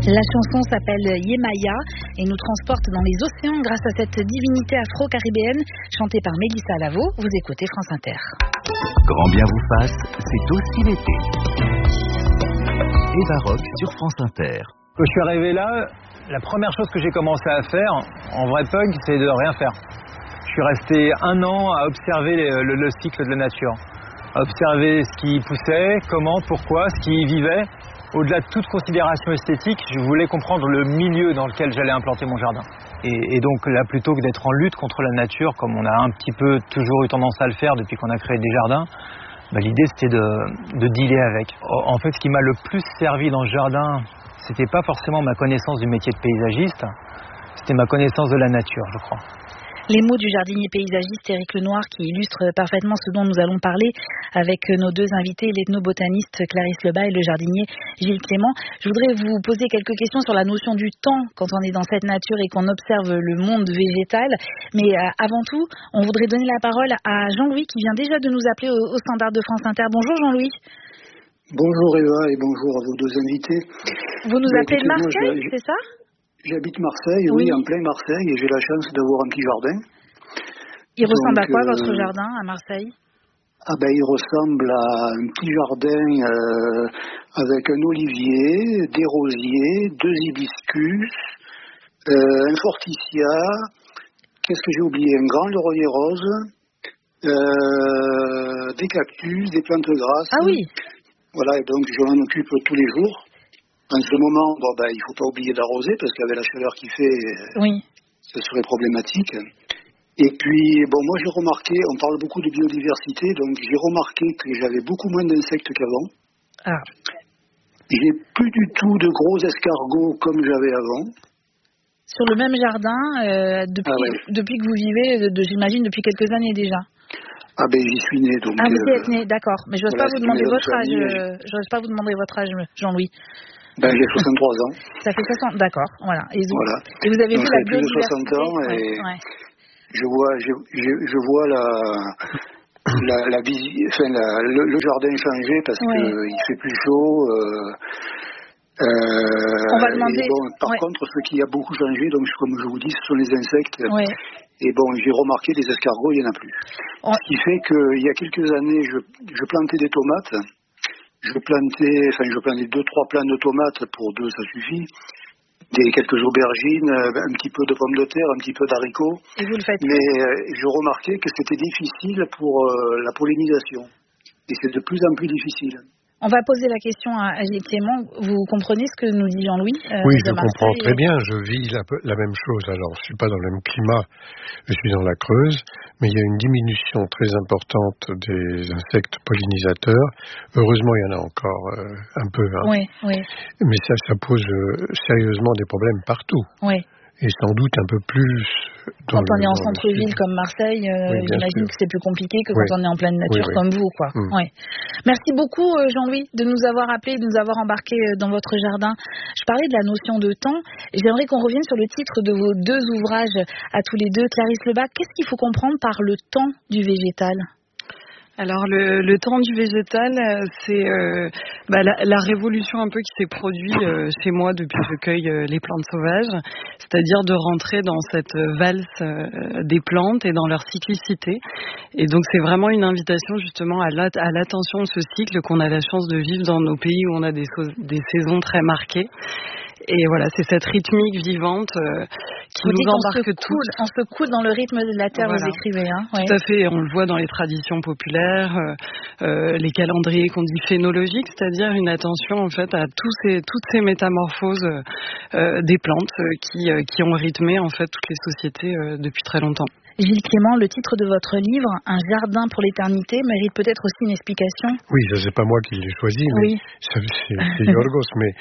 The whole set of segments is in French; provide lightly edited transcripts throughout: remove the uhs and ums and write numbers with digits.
La chanson s'appelle Yemaya et nous transporte dans les océans grâce à cette divinité afro-caribéenne chantée par Mélissa Lavo. Vous écoutez France Inter. Grand bien vous fasse, c'est aussi l'été. Eva Rock sur France Inter. Quand je suis arrivé là, la première chose que j'ai commencé à faire, en vrai punk, c'est de rien faire. Je suis resté 1 an à observer le cycle de la nature. À observer ce qui poussait, comment, pourquoi, ce qui y vivait. Au-delà de toute considération esthétique, je voulais comprendre le milieu dans lequel j'allais implanter mon jardin. Et donc là, plutôt que d'être en lutte contre la nature, comme on a un petit peu toujours eu tendance à le faire depuis qu'on a créé des jardins, l'idée c'était de dealer avec. En fait, ce qui m'a le plus servi dans ce jardin, c'était pas forcément ma connaissance du métier de paysagiste, c'était ma connaissance de la nature, je crois. Les mots du jardinier paysagiste Éric Lenoir qui illustrent parfaitement ce dont nous allons parler avec nos 2 invités, l'ethnobotaniste Clarisse Lebas et le jardinier Gilles Clément. Je voudrais vous poser quelques questions sur la notion du temps quand on est dans cette nature et qu'on observe le monde végétal. Mais avant tout, on voudrait donner la parole à Jean-Louis qui vient déjà de nous appeler au standard de France Inter. Bonjour Jean-Louis. Bonjour Eva et bonjour à vos 2 invités. Vous nous appelez de Marseille, c'est ça ? J'habite Marseille, oui, en plein Marseille, et j'ai la chance d'avoir un petit jardin. Il ressemble à quoi votre jardin à Marseille ? Il ressemble à un petit jardin avec un olivier, des rosiers, 2 hibiscus, un forsythia, qu'est-ce que j'ai oublié ? Un grand laurier rose, des cactus, des plantes grasses. Ah oui. Voilà, et donc je m'en occupe tous les jours. En ce moment, il ne faut pas oublier d'arroser parce qu'avec la chaleur qu'il fait, oui, ce serait problématique. Et puis, moi j'ai remarqué, on parle beaucoup de biodiversité, donc j'ai remarqué que j'avais beaucoup moins d'insectes qu'avant. Ah. J'ai plus du tout de gros escargots comme j'avais avant. Sur le même jardin, depuis que vous vivez, j'imagine depuis quelques années déjà. J'y suis né donc. Vous y êtes né, d'accord. Mais je n'ose pas vous demander votre âge. J'ose pas vous demander votre âge, Jean-Louis. J'ai 63 ans. Ça fait 60, d'accord, voilà. Et vous avez vu la biodiversité. Plus de 60 ans et je vois le jardin changer parce qu'il fait plus chaud. On va demander. Par contre, ce qui a beaucoup changé, donc comme je vous dis, ce sont les insectes. Et j'ai remarqué les escargots, il n'y en a plus. Ce qui fait qu'il y a quelques années, je plantais des tomates. Je plantais 2-3 plants de tomates, pour 2 ça suffit. Quelques aubergines, un petit peu de pommes de terre, un petit peu d'haricots. Et vous le faites ? Mais je remarquais que c'était difficile pour la pollinisation. Et c'est de plus en plus difficile. On va poser la question à Gilles Clément. Vous comprenez ce que nous dit Jean-Louis Oui, je comprends très bien. Je vis la même chose. Alors, je ne suis pas dans le même climat. Je suis dans la Creuse. Mais il y a une diminution très importante des insectes pollinisateurs. Heureusement, il y en a encore un peu. Oui. Mais ça pose sérieusement des problèmes partout. Oui. Et sans doute un peu plus... Quand on est en centre-ville comme Marseille, j'imagine que c'est plus compliqué que quand on est en pleine nature comme vous, quoi. Oui. Merci beaucoup Jean-Louis de nous avoir appelés, de nous avoir embarqués dans votre jardin. Je parlais de la notion de temps. J'aimerais qu'on revienne sur le titre de vos 2 ouvrages à tous les 2. Clarisse Lebas, qu'est-ce qu'il faut comprendre par le temps du végétal ? Alors le temps du végétal, c'est la révolution un peu qui s'est produite chez moi depuis que je cueille les plantes sauvages, c'est-à-dire de rentrer dans cette valse des plantes et dans leur cyclicité. Et donc c'est vraiment une invitation justement à l'attention de ce cycle qu'on a la chance de vivre dans nos pays où on a des saisons très marquées. Et voilà, c'est cette rythmique vivante qui nous embarque tous. On se coule dans le rythme de la terre, vous écrivez. Tout à fait, on le voit dans les traditions populaires, les calendriers qu'on dit phénologiques, c'est-à-dire une attention en fait à toutes ces métamorphoses des plantes qui ont rythmé en fait toutes les sociétés depuis très longtemps. Gilles Clément, le titre de votre livre, Un jardin pour l'éternité, mérite peut-être aussi une explication. Oui, ça c'est pas moi qui l'ai choisi, mais c'est Yorgos. Mais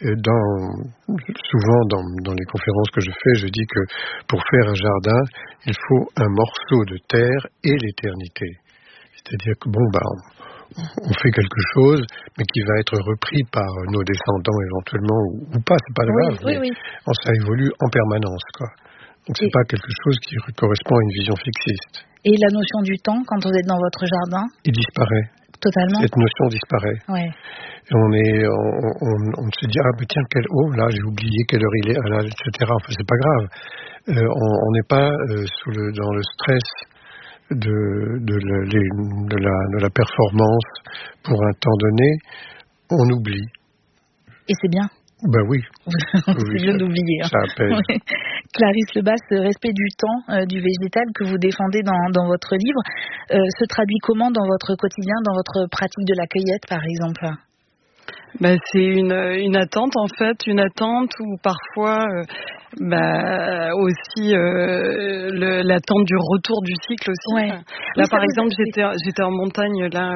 souvent dans les conférences que je fais, je dis que pour faire un jardin, il faut un morceau de terre et l'éternité. C'est-à-dire que on fait quelque chose, mais qui va être repris par nos descendants éventuellement ou pas, c'est pas grave. Oui. Ça évolue en permanence, quoi. Donc c'est pas quelque chose qui correspond à une vision fixiste. Et la notion du temps, quand vous êtes dans votre jardin ? Il disparaît. Totalement. Cette notion disparaît. Ouais. Et on se dit, mais tiens, là, j'ai oublié quelle heure il est, là, etc. Enfin, c'est pas grave. On n'est pas dans le stress de la performance pour un temps donné. On oublie. Et c'est bien. Ben oui. C'est bien d'oublier. Ça apaise. Clarisse Lebas, ce respect du temps, du végétal que vous défendez dans votre livre, se traduit comment dans votre quotidien, dans votre pratique de la cueillette, par exemple ? C'est une attente en fait, une attente où parfois aussi l'attente du retour du cycle aussi. Ouais. Là par exemple j'étais en montagne, là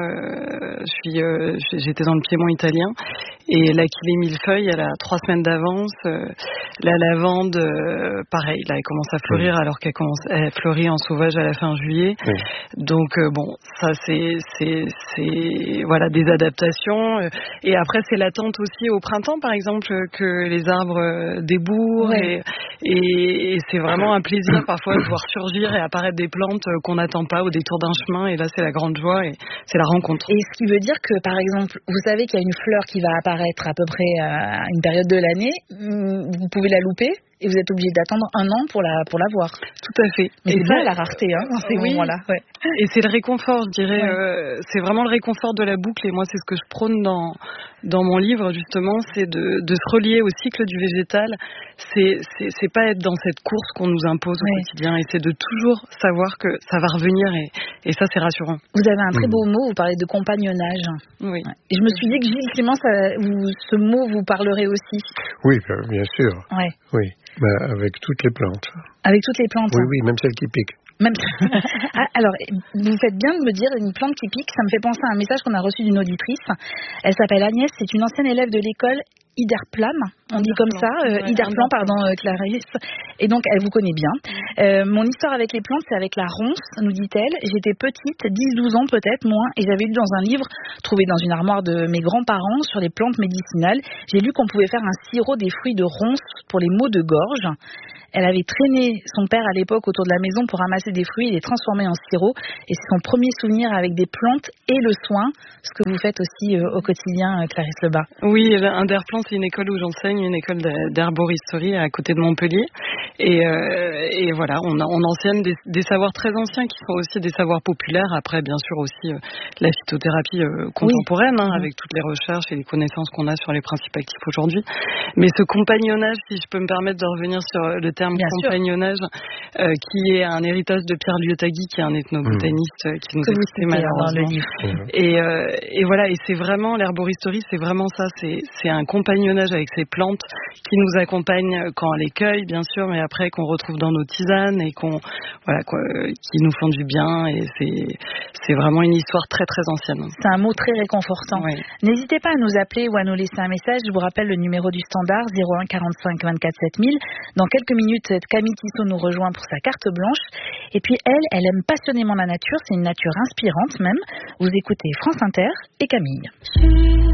j'étais dans le Piémont italien et l'Achillée millefeuille elle a 3 semaines d'avance. La lavande pareil, là elle commence à fleurir alors elle fleurit en sauvage à la fin juillet. Oui. Donc ça c'est voilà des adaptations et après c'est l'attente aussi au printemps par exemple que les arbres débourrent. Ouais. Et c'est vraiment un plaisir parfois de voir surgir et apparaître des plantes qu'on n'attend pas au détour d'un chemin et là c'est la grande joie et c'est la rencontre. Et ce qui veut dire que par exemple vous savez qu'il y a une fleur qui va apparaître à peu près à une période de l'année, vous pouvez la louper et vous êtes obligé d'attendre 1 an pour la voir. Tout à fait. Mais c'est ça la rareté dans ces moments-là. Ouais. Et c'est le réconfort, je dirais. Ouais. C'est vraiment le réconfort de la boucle et moi c'est ce que je prône dans mon livre justement, c'est de se relier au cycle du végétal. C'est pas être dans cette course qu'on nous impose au quotidien et c'est de toujours savoir que ça va revenir et ça c'est rassurant. Vous avez un très beau mot, vous parlez de compagnonnage. Oui. Et je me suis dit que Gilles Clément, ce mot vous parlerait aussi. Oui, bien sûr. Ouais. Oui, avec toutes les plantes. Avec toutes les plantes. Oui, même celles qui piquent. Alors, vous faites bien de me dire une plante qui pique, ça me fait penser à un message qu'on a reçu d'une auditrice. Elle s'appelle Agnès, c'est une ancienne élève de l'école Iderplan, on dit comme ça, Iderplan, pardon, Clarisse, et donc elle vous connaît bien. Mon histoire avec les plantes, c'est avec la ronce, nous dit-elle. J'étais petite, 10-12 ans peut-être, moins, et j'avais lu dans un livre trouvé dans une armoire de mes grands-parents sur les plantes médicinales. J'ai lu qu'on pouvait faire un sirop des fruits de ronce pour les maux de gorge. Elle avait traîné son père à l'époque autour de la maison pour ramasser des fruits et les transformer en sirop. Et c'est son premier souvenir avec des plantes et le soin, ce que vous faites aussi au quotidien, Clarisse Lebas. Oui, Iderplan, c'est une école où j'enseigne, une école d'herboristerie à côté de Montpellier. Et voilà, on enseigne des savoirs très anciens qui sont aussi des savoirs populaires. Après, bien sûr, aussi la phytothérapie contemporaine, avec toutes les recherches et les connaissances qu'on a sur les principes actifs aujourd'hui. Mais ce compagnonnage, si je peux me permettre de revenir sur le terme compagnonnage, qui est un héritage de Pierre Liotagui, qui est un ethnobotaniste qui nous a quittés malheureusement. Et voilà, et c'est vraiment l'herboristerie, c'est vraiment ça, c'est un compagnonnage avec ces plantes qui nous accompagnent quand on les cueille, bien sûr, mais après qu'on retrouve dans nos tisanes et qui nous font du bien. Et c'est vraiment une histoire très très ancienne. C'est un mot très réconfortant. Oui. N'hésitez pas à nous appeler ou à nous laisser un message. Je vous rappelle le numéro du standard 01 45 24 7000. Dans quelques minutes, Camille Tissot nous rejoint pour sa carte blanche. Et puis elle aime passionnément la nature. C'est une nature inspirante même. Vous écoutez France Inter et Camille.